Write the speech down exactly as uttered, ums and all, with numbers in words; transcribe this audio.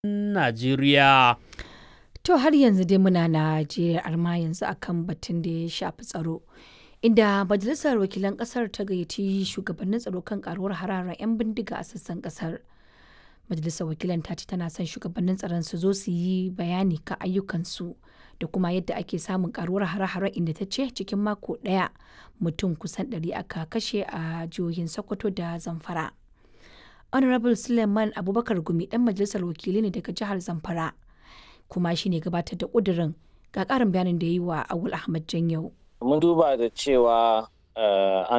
Najeriya. To har yanzu dai muna Najeriya amma yanzu akan batun da ya shafi tsaro. Inda Majalisar Wakilan Ƙasar ta gayyaci shugabannin tsaro kan karuwar hare-haren 'yan bindiga a sassan ƙasar. Majalisar Wakilan ta ce tana son shugabannin tsaron su zo su yi bayani kan ayyukansu da kuma yadda ake samun karuwar hare-haren, inda ta ce cikin mako ɗaya mutum kusan ɗari aka kashe a jihohin Sokoto da Zamfara. Honorable Suleiman Abubakar Gumi ɗan majalisar wakilai ne daga jihar Zamfara kuma shi ne gabatar da ƙudurin, ga ƙarin bayanin da ya yi wa Awul Ahmad Janyau. Mun duba da cewa uh, an